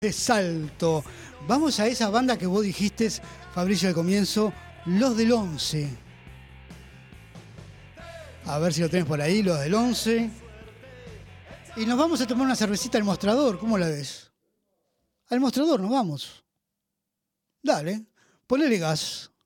de Salto. Vamos a esa banda que vos dijiste, Fabricio, al comienzo, Los del Once. A ver si lo tenés por ahí, Los del Once. Y nos vamos a tomar una cervecita al mostrador, ¿cómo la ves? Al mostrador nos vamos. Dale, ponele gas.